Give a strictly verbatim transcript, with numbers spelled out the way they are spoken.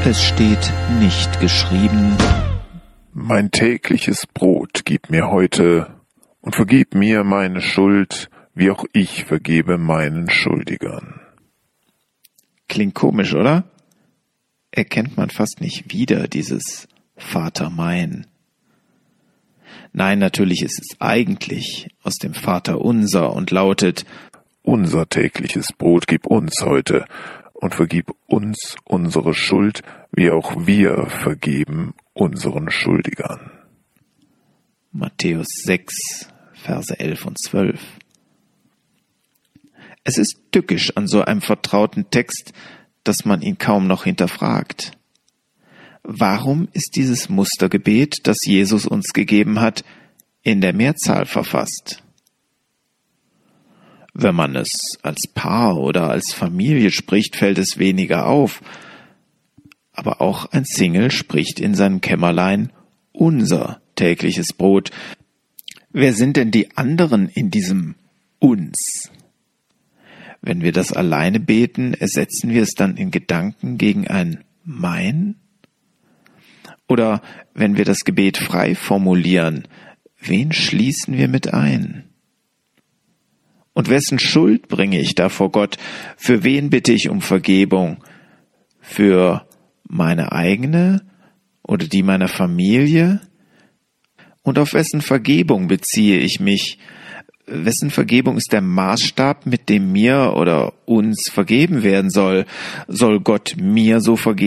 Es steht nicht geschrieben: Mein tägliches Brot gib mir heute und vergib mir meine Schuld, wie auch ich vergebe meinen Schuldigern. Klingt komisch, oder? Erkennt man fast nicht wieder, dieses Vater mein. Nein, natürlich ist es eigentlich aus dem Vater unser und lautet: Unser tägliches Brot gib uns heute und vergib uns unsere Schuld, wie auch wir vergeben unseren Schuldigern. Matthäus sechs, Verse elf und zwölf. Es ist tückisch an so einem vertrauten Text, dass man ihn kaum noch hinterfragt. Warum ist dieses Mustergebet, das Jesus uns gegeben hat, in der Mehrzahl verfasst? Wenn man es als Paar oder als Familie spricht, fällt es weniger auf. Aber auch ein Single spricht in seinem Kämmerlein unser tägliches Brot. Wer sind denn die anderen in diesem uns? Wenn wir das alleine beten, ersetzen wir es dann in Gedanken gegen ein mein? Oder wenn wir das Gebet frei formulieren, wen schließen wir mit ein? Und wessen Schuld bringe ich da vor Gott? Für wen bitte ich um Vergebung? Für meine eigene oder die meiner Familie? Und auf wessen Vergebung beziehe ich mich? Wessen Vergebung ist der Maßstab, mit dem mir oder uns vergeben werden soll? Soll Gott mir so vergeben?